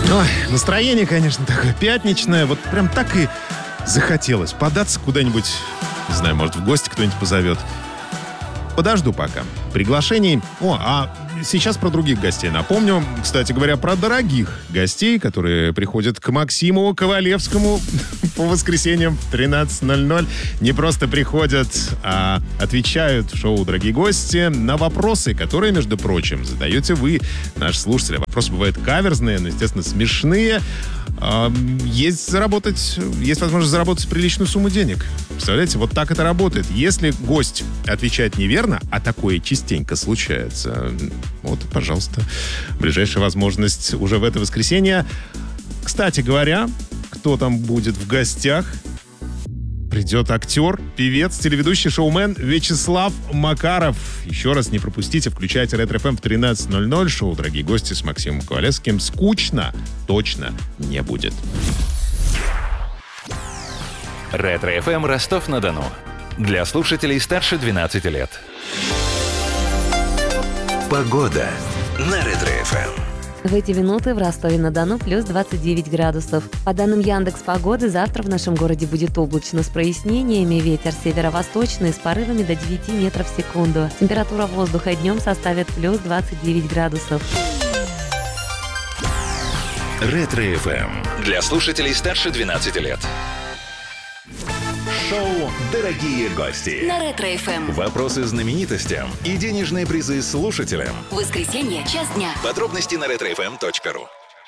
Ой, настроение, конечно, такое пятничное. Вот прям так и захотелось податься куда-нибудь. Не знаю, может, в гости кто-нибудь позовет. Подожду пока. Приглашений... Сейчас про других гостей напомню. Кстати говоря, про дорогих гостей, которые приходят к Максиму Ковалевскому по воскресеньям в 13:00. Не просто приходят, а отвечают в шоу «Дорогие гости» на вопросы, которые, между прочим, задаете вы, наши слушатели. Вопросы бывают каверзные, но, естественно, смешные. Есть возможность заработать приличную сумму денег. Представляете, вот так это работает. Если гость отвечает неверно, а такое частенько случается, вот, пожалуйста, ближайшая возможность уже в это воскресенье. Кстати говоря, кто там будет в гостях? Придет актер, певец, телеведущий, шоумен Вячеслав Макаров. Еще раз не пропустите, включайте Ретро-ФМ в 13:00. Шоу «Дорогие гости» с Максимом Ковалевским. Скучно точно не будет. Ретро-ФМ Ростов-на-Дону. Для слушателей старше 12 лет. Погода на Ретро-ФМ. В эти минуты в Ростове-на-Дону плюс 29 градусов. По данным Яндекс.Погоды, завтра в нашем городе будет облачно с прояснениями. Ветер северо-восточный с порывами до 9 метров в секунду. Температура воздуха днем составит плюс 29 градусов. Ретро-ФМ. Для слушателей старше 12 лет. Шоу «Дорогие гости» на Ретро-ФМ. Вопросы знаменитостям и денежные призы слушателям. Воскресенье, час дня. Подробности на retrofm.ru.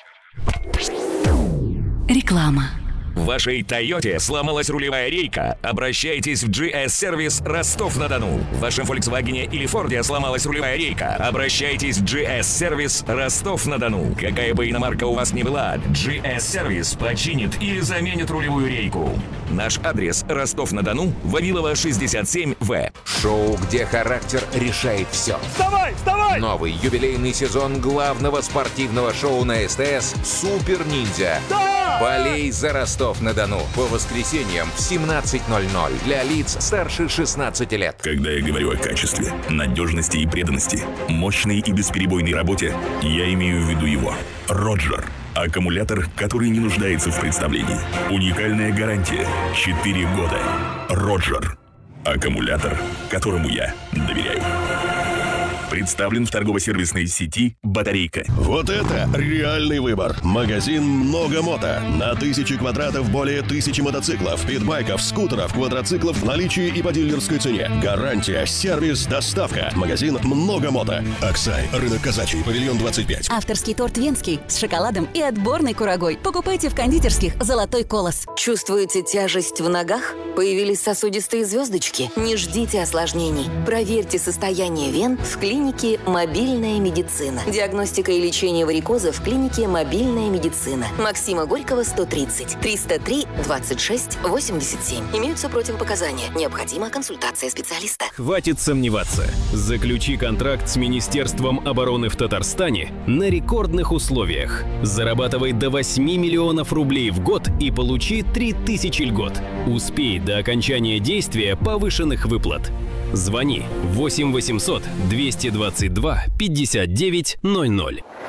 Реклама. В вашей «Тойоте» сломалась рулевая рейка? Обращайтесь в GS-сервис Ростов-на-Дону. В вашем «Фольксвагене» или «Форде» сломалась рулевая рейка? Обращайтесь в GS-сервис Ростов-на-Дону. Какая бы иномарка у вас ни была, GS-сервис починит или заменит рулевую рейку. Наш адрес: Ростов-на-Дону, Вавилова, 67В. Шоу, где характер решает все. Вставай, вставай! Новый юбилейный сезон главного спортивного шоу на СТС «Супер Ниндзя». Да! Болей за Ростов-на-Дону по воскресеньям в 17:00 для лиц старше 16 лет. Когда я говорю о качестве, надежности и преданности, мощной и бесперебойной работе, я имею в виду его. Роджер. Аккумулятор, который не нуждается в представлении. Уникальная гарантия. 4 года. Роджер. Аккумулятор, которому я доверяю. Представлен в торгово-сервисной сети «Батарейка». Вот это реальный выбор. Магазин «Много мото». На 1000 квадратов более 1000 мотоциклов, питбайков, скутеров, квадроциклов в наличии и по дилерской цене. Гарантия, сервис, доставка. Магазин «Много мото». Аксай, рынок Казачий, павильон 25. Авторский торт венский с шоколадом и отборной курагой. Покупайте в кондитерских «Золотой колос». Чувствуете тяжесть в ногах? Появились сосудистые звездочки? Не ждите осложнений. Проверьте состояние вен в клинике «Мобильная медицина». Диагностика и лечение варикоза в клинике «Мобильная медицина». Максима Горького, 130. 303 26 87. Имеются противопоказания. Необходима консультация специалиста. Хватит сомневаться. Заключи контракт с Министерством обороны в Татарстане на рекордных условиях. Зарабатывай до 8 миллионов рублей в год и получи 3000 льгот. Успей до окончания действия повышенных выплат. Звони 8 800 222 59 00.